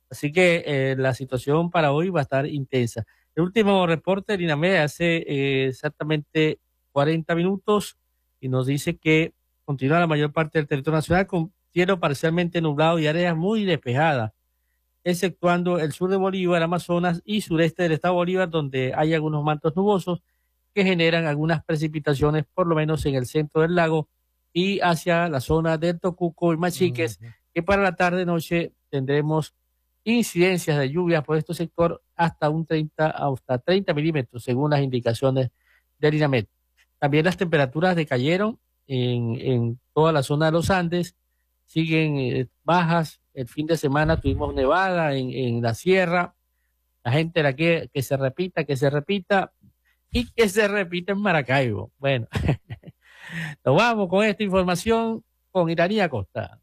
Así que la situación para hoy va a estar intensa. El último reporte de INAMED hace exactamente 40 minutos y nos dice que continúa la mayor parte del territorio nacional con cielo parcialmente nublado y áreas muy despejadas, exceptuando el sur de Bolívar, Amazonas y sureste del estado de Bolívar, donde hay algunos mantos nubosos que generan algunas precipitaciones, por lo menos en el centro del lago y hacia la zona del Tocuco y Machiques, Ujú. que para la tarde-noche tendremos incidencias de lluvias por este sector hasta 30 milímetros, según las indicaciones del INAMED. También las temperaturas decayeron en toda la zona de los Andes, siguen bajas. El fin de semana tuvimos nevada en la sierra. La gente la que se repita y que se repita en Maracaibo. Bueno, nos vamos con esta información con Iranía Costa.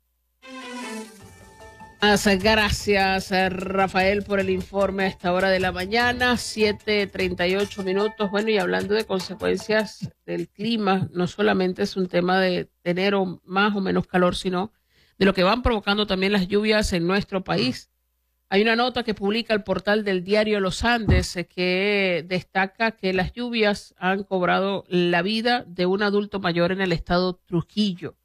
Gracias, Rafael, por el informe a esta hora de la mañana, 7:38 minutos. Bueno, y hablando de consecuencias del clima, no solamente es un tema de tener más o menos calor, sino de lo que van provocando también las lluvias en nuestro país. Hay una nota que publica el portal del diario Los Andes que destaca que las lluvias han cobrado la vida de un adulto mayor en el estado Trujillo.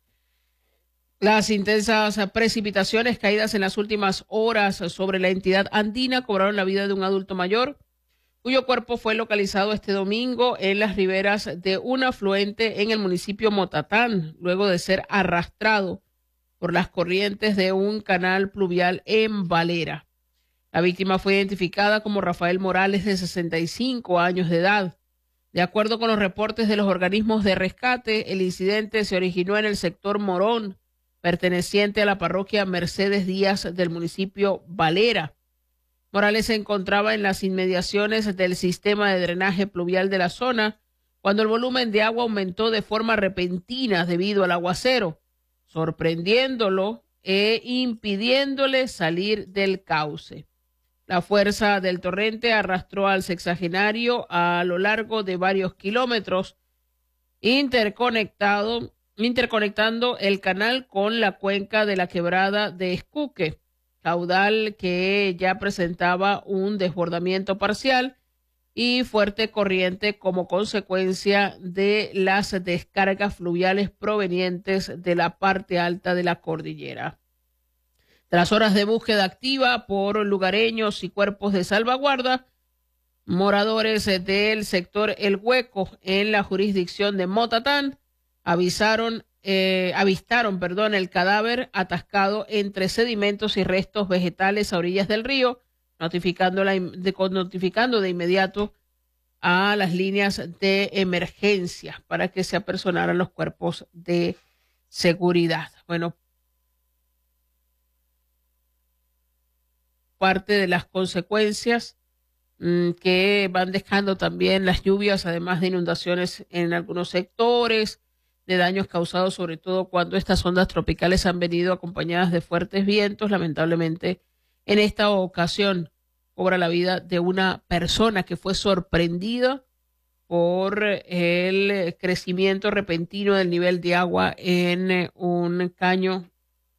Las intensas precipitaciones caídas en las últimas horas sobre la entidad andina cobraron la vida de un adulto mayor, cuyo cuerpo fue localizado este domingo en las riberas de un afluente en el municipio Motatán, luego de ser arrastrado por las corrientes de un canal pluvial en Valera. La víctima fue identificada como Rafael Morales, de 65 años de edad. De acuerdo con los reportes de los organismos de rescate, el incidente se originó en el sector Morón, perteneciente a la parroquia Mercedes Díaz del municipio Valera. Morales se encontraba en las inmediaciones del sistema de drenaje pluvial de la zona cuando el volumen de agua aumentó de forma repentina debido al aguacero, sorprendiéndolo e impidiéndole salir del cauce. La fuerza del torrente arrastró al sexagenario a lo largo de varios kilómetros, interconectando el canal con la cuenca de la quebrada de Escuque, caudal que ya presentaba un desbordamiento parcial y fuerte corriente como consecuencia de las descargas fluviales provenientes de la parte alta de la cordillera. Tras horas de búsqueda activa por lugareños y cuerpos de salvaguarda, moradores del sector El Hueco en la jurisdicción de Motatán avistaron el cadáver atascado entre sedimentos y restos vegetales a orillas del río, notificando de inmediato a las líneas de emergencia para que se apersonaran los cuerpos de seguridad. Bueno, parte de las consecuencias que van dejando también las lluvias, además de inundaciones en algunos sectores, de daños causados sobre todo cuando estas ondas tropicales han venido acompañadas de fuertes vientos. Lamentablemente, en esta ocasión cobra la vida de una persona que fue sorprendida por el crecimiento repentino del nivel de agua en un caño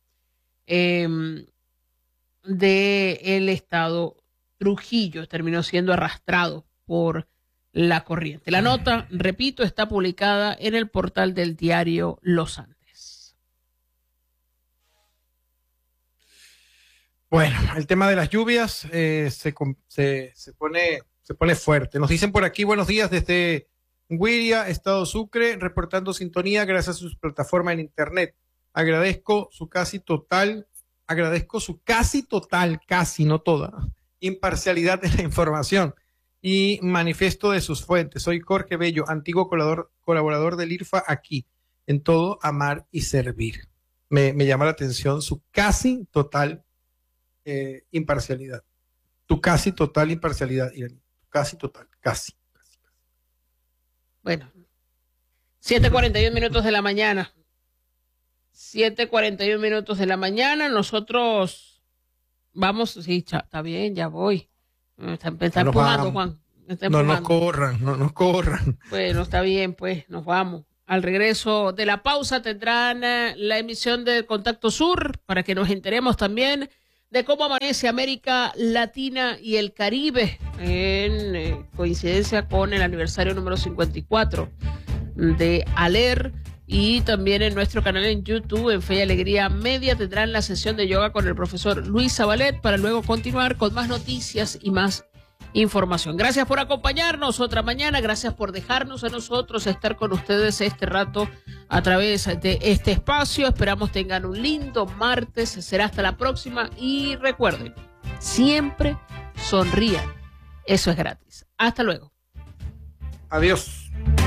del estado Trujillo. Terminó siendo arrastrado por la corriente. La nota, repito, está publicada en el portal del diario Los Andes. Bueno, el tema de las lluvias se pone fuerte. Nos dicen por aquí, buenos días desde Huiria, Estado Sucre, reportando sintonía gracias a su plataforma en internet. Agradezco su casi total, casi, no toda, imparcialidad en la información y manifiesto de sus fuentes. Soy Jorge Bello, antiguo colaborador del IRFA aquí, en todo amar y servir. Me llama la atención su casi total imparcialidad. Tu casi total imparcialidad, Irani. Casi total, casi. Bueno, 7:41 minutos de la mañana. 7:41 minutos de la mañana. Nosotros vamos, sí, está bien, ya voy. Está empujando, Juan. No nos corran. Bueno, está bien, pues, nos vamos. Al regreso de la pausa tendrán la emisión de Contacto Sur para que nos enteremos también de cómo amanece América Latina y el Caribe en coincidencia con el aniversario número 54 de ALER. Y también en nuestro canal en YouTube, en Fe y Alegría Media, tendrán la sesión de yoga con el profesor Luis Zabalet para luego continuar con más noticias y más información. Gracias por acompañarnos otra mañana, gracias por dejarnos a nosotros estar con ustedes este rato a través de este espacio. Esperamos tengan un lindo martes, será hasta la próxima y recuerden, siempre sonrían, eso es gratis. Hasta luego. Adiós.